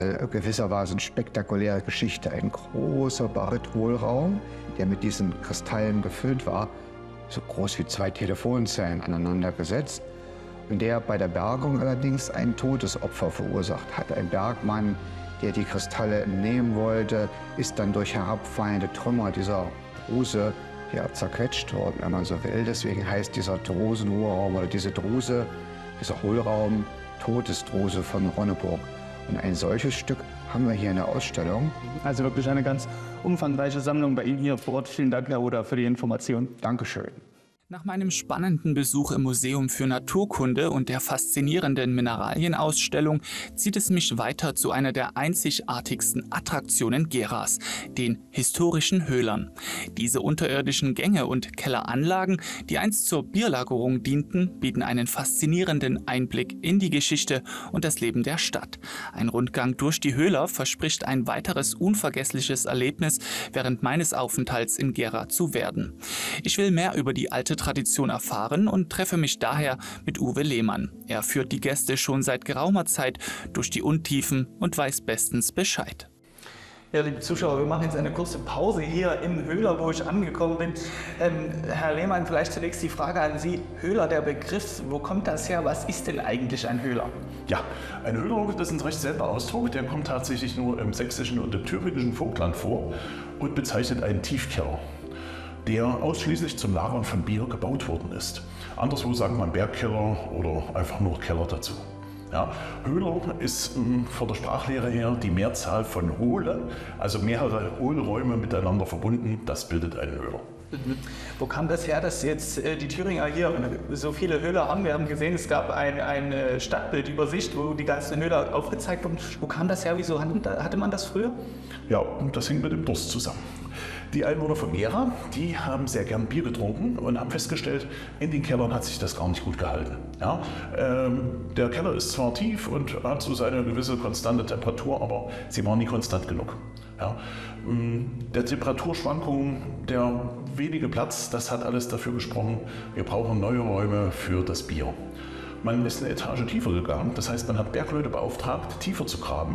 Gewissermaßen spektakuläre Geschichte. Ein großer Baryt-Hohlraum, der mit diesen Kristallen gefüllt war, so groß wie 2 Telefonzellen aneinander gesetzt. Und der bei der Bergung allerdings ein Todesopfer verursacht hat. Ein Bergmann, der die Kristalle entnehmen wollte, ist dann durch herabfallende Trümmer dieser Druse zerquetscht worden, wenn man so will. Deswegen heißt dieser Drusenhohlraum oder diese Druse, dieser Hohlraum, Todesdruse von Ronneburg. Und ein solches Stück haben wir hier in der Ausstellung. Also wirklich eine ganz umfangreiche Sammlung bei Ihnen hier vor Ort. Vielen Dank, Herr Roder, für die Information. Dankeschön. Nach meinem spannenden Besuch im Museum für Naturkunde und der faszinierenden Mineralienausstellung zieht es mich weiter zu einer der einzigartigsten Attraktionen Geras, den historischen Höhlern. Diese unterirdischen Gänge und Kelleranlagen, die einst zur Bierlagerung dienten, bieten einen faszinierenden Einblick in die Geschichte und das Leben der Stadt. Ein Rundgang durch die Höhler verspricht ein weiteres unvergessliches Erlebnis während meines Aufenthalts in Gera zu werden. Ich will mehr über die alte Tradition erfahren und treffe mich daher mit Uwe Lehmann. Er führt die Gäste schon seit geraumer Zeit durch die Untiefen und weiß bestens Bescheid. Ja, liebe Zuschauer, wir machen jetzt eine kurze Pause hier im Höhler, wo ich angekommen bin. Herr Lehmann, vielleicht zunächst die Frage an Sie. Höhler, der Begriff, wo kommt das her? Was ist denn eigentlich ein Höhler? Ja, ein Höhler, das ist ein recht seltener Ausdruck. Der kommt tatsächlich nur im sächsischen und im thüringischen Vogtland vor und bezeichnet einen Tiefkeller, der ausschließlich zum Lagern von Bier gebaut worden ist. Anderswo sagt man Bergkeller oder einfach nur Keller dazu. Ja, Höhler ist von der Sprachlehre her die Mehrzahl von Hohle, also mehrere Hohlräume miteinander verbunden, das bildet einen Höhler. Wo kam das her, dass jetzt die Thüringer hier so viele Höhler haben? Wir haben gesehen, es gab eine Stadtbildübersicht, wo die ganzen Höhler aufgezeigt wurden. Wo kam das her? Wieso hatte man das früher? Ja, und das hing mit dem Durst zusammen. Die Einwohner von Gera, die haben sehr gern Bier getrunken und haben festgestellt, in den Kellern hat sich das gar nicht gut gehalten. Ja, der Keller ist zwar tief und hat so seine gewisse konstante Temperatur, aber sie war nie konstant genug. Ja, der Temperaturschwankungen, der wenige Platz, das hat alles dafür gesprochen, wir brauchen neue Räume für das Bier. Man ist eine Etage tiefer gegangen, das heißt, man hat Bergleute beauftragt, tiefer zu graben.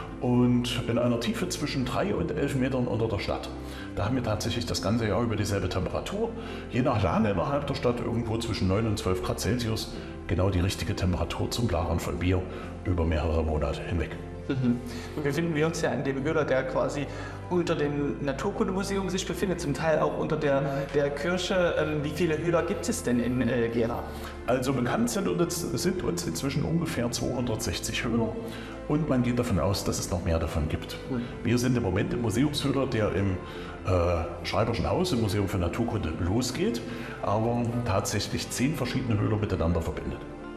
Und in einer Tiefe zwischen 3 und 11 Metern unter der Stadt. Da haben wir tatsächlich das ganze Jahr über dieselbe Temperatur. Je nach Lage innerhalb der Stadt irgendwo zwischen 9 und 12 Grad Celsius. Genau die richtige Temperatur zum Lagern von Bier über mehrere Monate hinweg. Wir befinden wir uns ja in dem Höhler, der quasi unter dem Naturkundemuseum sich befindet, zum Teil auch unter der Kirche. Wie viele Höhler gibt es denn in Gera? Also bekannt sind uns inzwischen ungefähr 260 Höhler und man geht davon aus, dass es noch mehr davon gibt. Wir sind im Moment im Museumshöhler, der im Schreiberschen Haus, im Museum für Naturkunde, losgeht, aber tatsächlich 10 verschiedene Höhler miteinander verbindet.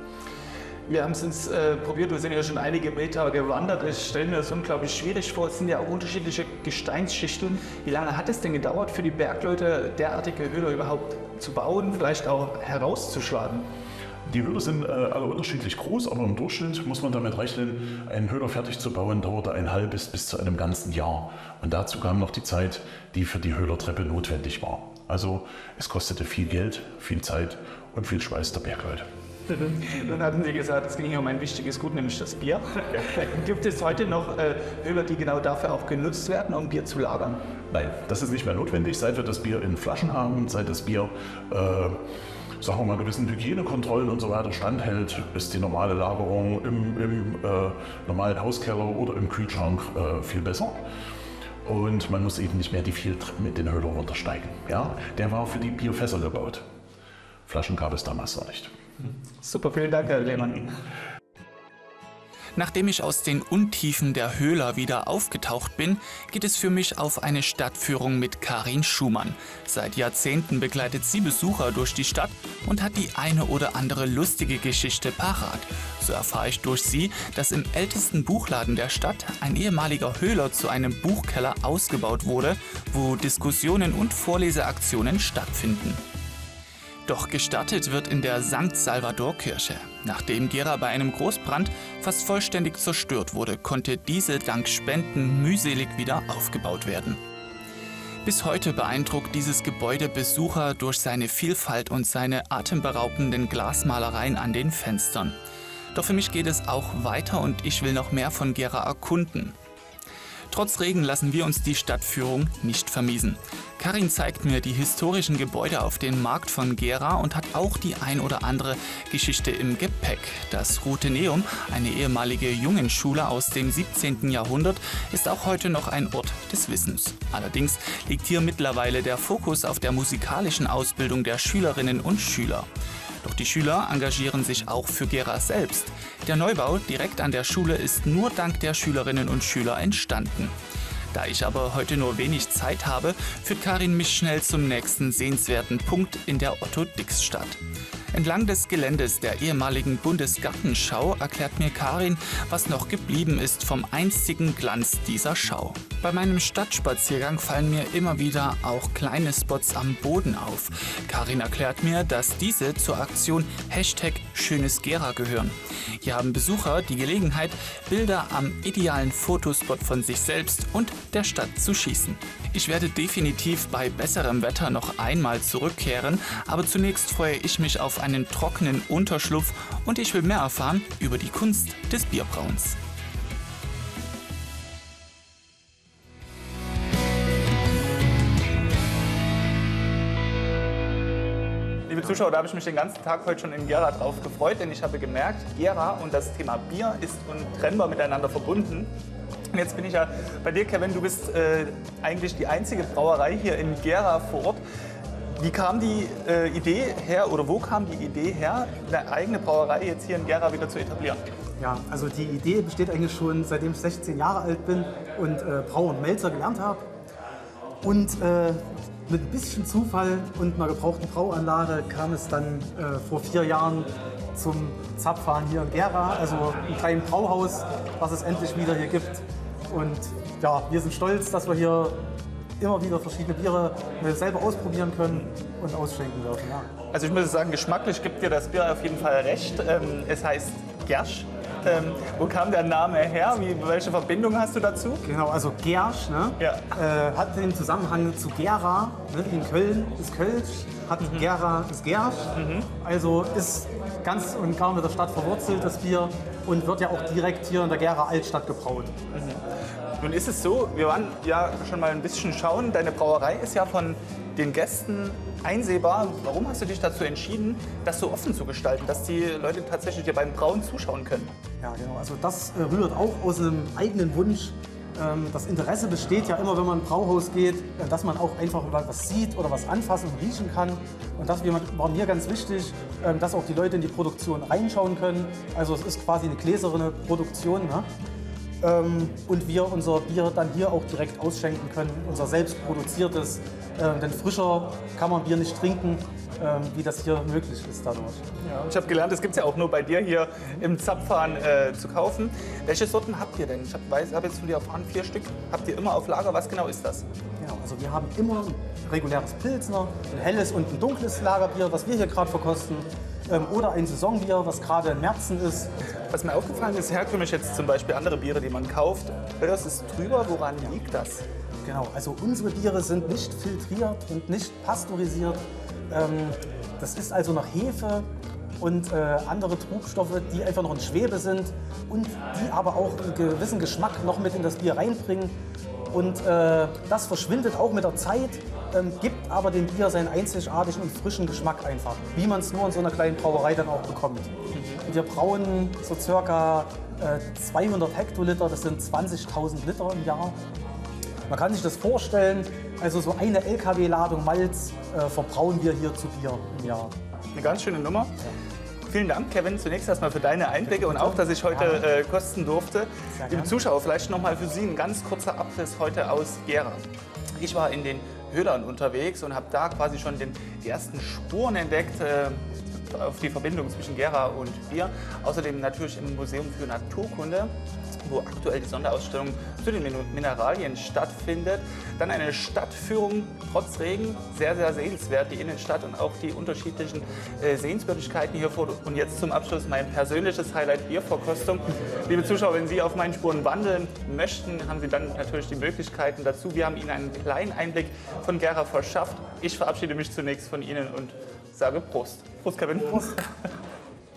Wir haben es uns probiert, wir sind ja schon einige Meter gewandert. Ich stelle mir das unglaublich schwierig vor. Es sind ja auch unterschiedliche Gesteinsschichten. Wie lange hat es denn gedauert für die Bergleute, derartige Höhler überhaupt zu bauen, vielleicht auch herauszuschlagen? Die Höhler sind alle unterschiedlich groß, aber im Durchschnitt muss man damit rechnen, einen Höhler fertig zu bauen, dauerte ein halbes bis zu einem ganzen Jahr. Und dazu kam noch die Zeit, die für die Höhlertreppe notwendig war. Also es kostete viel Geld, viel Zeit und viel Schweiß der Bergleute. Dann hatten Sie gesagt, es ging hier um ein wichtiges Gut, nämlich das Bier. Gibt es heute noch Höhler, die genau dafür auch genutzt werden, um Bier zu lagern? Nein, das ist nicht mehr notwendig. Seit wir das Bier in Flaschen haben, seit das Bier sagen wir mal, gewissen Hygienekontrollen und so weiter standhält, ist die normale Lagerung im normalen Hauskeller oder im Kühlschrank viel besser. Und man muss eben nicht mehr die Vieltreppen mit den Höhlern runtersteigen. Ja? Der war für die Bierfässer gebaut. Flaschen gab es damals noch nicht. Super, vielen Dank, Herr Lehmann. Nachdem ich aus den Untiefen der Höhler wieder aufgetaucht bin, geht es für mich auf eine Stadtführung mit Karin Schumann. Seit Jahrzehnten begleitet sie Besucher durch die Stadt und hat die eine oder andere lustige Geschichte parat. So erfahre ich durch sie, dass im ältesten Buchladen der Stadt ein ehemaliger Höhler zu einem Buchkeller ausgebaut wurde, wo Diskussionen und Vorleseaktionen stattfinden. Doch gestartet wird in der St. Salvador-Kirche. Nachdem Gera bei einem Großbrand fast vollständig zerstört wurde, konnte diese dank Spenden mühselig wieder aufgebaut werden. Bis heute beeindruckt dieses Gebäude Besucher durch seine Vielfalt und seine atemberaubenden Glasmalereien an den Fenstern. Doch für mich geht es auch weiter und ich will noch mehr von Gera erkunden. Trotz Regen lassen wir uns die Stadtführung nicht vermiesen. Karin zeigt mir die historischen Gebäude auf dem Markt von Gera und hat auch die ein oder andere Geschichte im Gepäck. Das Rutheneum, eine ehemalige Jungenschule aus dem 17. Jahrhundert, ist auch heute noch ein Ort des Wissens. Allerdings liegt hier mittlerweile der Fokus auf der musikalischen Ausbildung der Schülerinnen und Schüler. Doch die Schüler engagieren sich auch für Gera selbst. Der Neubau direkt an der Schule ist nur dank der Schülerinnen und Schüler entstanden. Da ich aber heute nur wenig Zeit habe, führt Karin mich schnell zum nächsten sehenswerten Punkt in der Otto-Dix-Stadt. Entlang des Geländes der ehemaligen Bundesgartenschau erklärt mir Karin, was noch geblieben ist vom einstigen Glanz dieser Schau. Bei meinem Stadtspaziergang fallen mir immer wieder auch kleine Spots am Boden auf. Karin erklärt mir, dass diese zur Aktion #SchönesGera gehören. Hier haben Besucher die Gelegenheit, Bilder am idealen Fotospot von sich selbst und der Stadt zu schießen. Ich werde definitiv bei besserem Wetter noch einmal zurückkehren, aber zunächst freue ich mich auf einen trockenen Unterschlupf und ich will mehr erfahren über die Kunst des Bierbrauens. Liebe Zuschauer, da habe ich mich den ganzen Tag heute schon in Gera drauf gefreut, denn ich habe gemerkt, Gera und das Thema Bier ist untrennbar miteinander verbunden. Und jetzt bin ich ja bei dir, Kevin, du bist eigentlich die einzige Brauerei hier in Gera vor Ort. Wie kam die Idee her oder wo kam die Idee her, eine eigene Brauerei jetzt hier in Gera wieder zu etablieren? Ja, also die Idee besteht eigentlich schon seitdem ich 16 Jahre alt bin und Brauer und Melzer gelernt habe. Und mit ein bisschen Zufall und einer gebrauchten Brauanlage kam es dann vor 4 Jahren zum Zapfhahn hier in Gera, also ein kleines Brauhaus, was es endlich wieder hier gibt. Und ja, wir sind stolz, dass wir hier immer wieder verschiedene Biere selber ausprobieren können und ausschenken dürfen. Ja. Also ich muss sagen, geschmacklich gibt dir das Bier auf jeden Fall recht. Es heißt Gersch. Wo kam der Name her? Welche Verbindung hast du dazu? Genau, also Gersch, ne? Ja. Hat den Zusammenhang zu Gera. Ne? In Köln ist Kölsch, hat Gera ist Gersch. Also ist ganz und gar mit der Stadt verwurzelt, das Bier. Und wird ja auch direkt hier in der Gera Altstadt gebraut. Nun ist es so, wir waren ja schon mal ein bisschen schauen, deine Brauerei ist ja von den Gästen einsehbar. Warum hast du dich dazu entschieden, das so offen zu gestalten, dass die Leute tatsächlich dir beim Brauen zuschauen können? Ja, genau. Also das rührt auch aus einem eigenen Wunsch. Das Interesse besteht ja immer, wenn man in ein Brauhaus geht, dass man auch einfach was sieht oder was anfassen und riechen kann. Und das war mir ganz wichtig, dass auch die Leute in die Produktion reinschauen können. Also es ist quasi eine gläserne Produktion, ne? Und wir unser Bier dann hier auch direkt ausschenken können, unser selbst produziertes. Denn frischer kann man Bier nicht trinken, wie das hier möglich ist dadurch. Ja, ich habe gelernt, es gibt es ja auch nur bei dir hier im Zapfhahn zu kaufen. Welche Sorten habt ihr denn? Ich habe jetzt von dir erfahren, 4 Stück. Habt ihr immer auf Lager? Was genau ist das? Genau, also wir haben immer ein reguläres Pilsner, ein helles und ein dunkles Lagerbier, was wir hier gerade verkosten. Oder ein Saisonbier, was gerade in Märzen ist. Was mir aufgefallen ist, herkömmlich jetzt zum Beispiel andere Biere, die man kauft, das ist drüber. Woran liegt das? Genau, also unsere Biere sind nicht filtriert und nicht pasteurisiert. Das ist also noch Hefe und andere Trubstoffe, die einfach noch in Schwebe sind und die aber auch einen gewissen Geschmack noch mit in das Bier reinbringen. Und das verschwindet auch mit der Zeit, gibt aber dem Bier seinen einzigartigen und frischen Geschmack einfach, wie man es nur in so einer kleinen Brauerei dann auch bekommt. Wir brauen so circa 200 Hektoliter, das sind 20.000 Liter im Jahr. Man kann sich das vorstellen, also so eine LKW-Ladung Malz verbrauen wir hier zu Bier im Jahr. Eine ganz schöne Nummer. Ja. Vielen Dank, Kevin, zunächst erstmal für deine Einblicke und auch, dass ich heute kosten durfte. Liebe Zuschauer, vielleicht noch mal für Sie ein ganz kurzer Abriss heute aus Gera. Ich war in den Hödern unterwegs und habe da quasi schon die ersten Spuren entdeckt auf die Verbindung zwischen Gera und Bier. Außerdem natürlich im Museum für Naturkunde, wo aktuell die Sonderausstellung zu den Mineralien stattfindet. Dann eine Stadtführung trotz Regen, sehr, sehr sehenswert, die Innenstadt und auch die unterschiedlichen Sehenswürdigkeiten hier vor. Und jetzt zum Abschluss mein persönliches Highlight, Bierverkostung. Liebe Zuschauer, wenn Sie auf meinen Spuren wandeln möchten, haben Sie dann natürlich die Möglichkeiten dazu. Wir haben Ihnen einen kleinen Einblick von Gera verschafft. Ich verabschiede mich zunächst von Ihnen und sage Prost. Prost, Kevin. Prost.